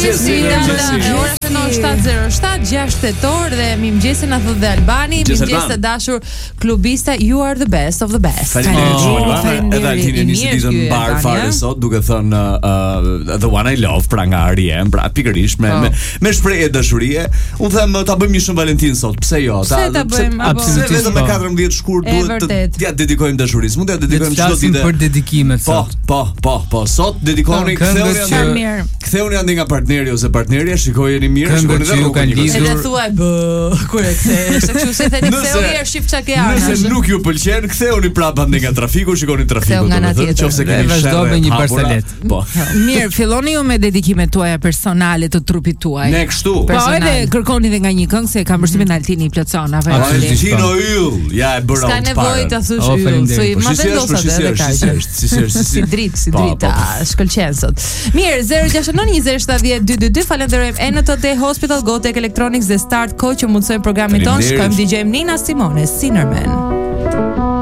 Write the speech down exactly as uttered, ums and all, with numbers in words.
Ora në shtat zero shtat gjashtë tetor dhe mirëmëngjes na thot dhe Albani, mirëmëngjes të dashur klubista, you are the best of the best. Faleminderit. Edhe Altini nisi ditën mbar fare sot duke thënë the one I love pra nga Ariem, pra pikërisht me me shprehje dashurie. Unë them ta bëjmë një Shën Valentin sot. Pse jo? Ta bëjmë absolutisht vetëm me katërmbëdhjetë shkurt duhet të ja dedikojmë dashurisë. Mund t'ja dedikojmë çdo ditë për dedikimet sot. Po, po, po, po. Sot dedikoni ktheuni ktheuni andi nga partneri ose partnerja, shikojeni mirë, shikoni dhe rrugën. Edhe thuaj bë, kur e kthesh, kështu se theni ktheuni er shif çka ke ardhur. Nëse nuk ju pëlqen, ktheuni prapë andi nga trafiku, shikoni trafikun domethënë, nëse keni vazhdo me një parcelet. Po. Mirë, filloni ju me dedikimet tuaja personale të trupit tuaj. Ne kështu. Po edhe kërkoni edhe nga një këngë se kam përshtimin Altini i plotson apo Altino yll, ja e bëra. Ka nevojë ta thosh yll, se ma vendosa edhe kaq. Si si si si drit, si drit, shkëlqen sot. Mirë, zero gjashtë nëntë njëzet shtatëdhjetë dy dy dy. Falenderojmë N T T Hospital, Gotek Electronics dhe Start Co që mundsojnë programin ton. Shkojmë dëgjojmë Nina Simone, Sinnerman.